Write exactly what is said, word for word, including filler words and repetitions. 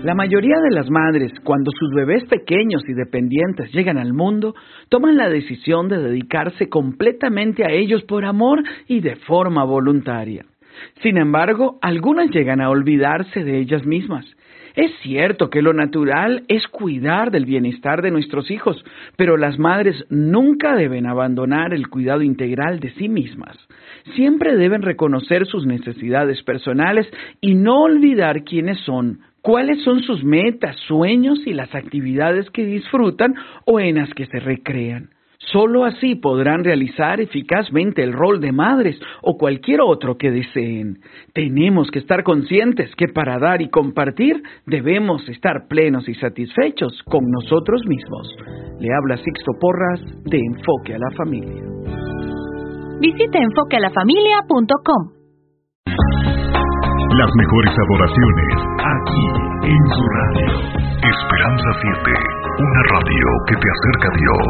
La mayoría de las madres, cuando sus bebés pequeños y dependientes llegan al mundo, toman la decisión de dedicarse completamente a ellos por amor y de forma voluntaria. Sin embargo, algunas llegan a olvidarse de ellas mismas. Es cierto que lo natural es cuidar del bienestar de nuestros hijos, pero las madres nunca deben abandonar el cuidado integral de sí mismas. Siempre deben reconocer sus necesidades personales y no olvidar quiénes son, cuáles son sus metas, sueños y las actividades que disfrutan o en las que se recrean. Solo así podrán realizar eficazmente el rol de madres o cualquier otro que deseen. Tenemos que estar conscientes que para dar y compartir debemos estar plenos y satisfechos con nosotros mismos. Le habla Sixto Porras de Enfoque a la Familia. Visite enfoque a la familia punto com. Las mejores adoraciones aquí en su radio. Esperanza siete, una radio que te acerca a Dios.